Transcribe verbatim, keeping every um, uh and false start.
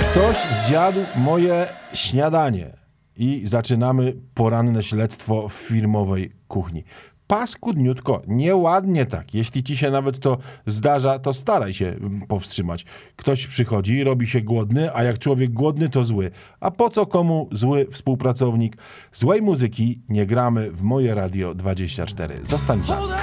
Ktoś zjadł moje śniadanie i zaczynamy poranne śledztwo w firmowej kuchni. Paskudniutko, nieładnie tak. Jeśli ci się nawet to zdarza, to staraj się powstrzymać. Ktoś przychodzi, robi się głodny, a jak człowiek głodny, to zły. A po co komu zły współpracownik? Złej muzyki nie gramy w Moje Radio dwadzieścia cztery. Zostań z nami.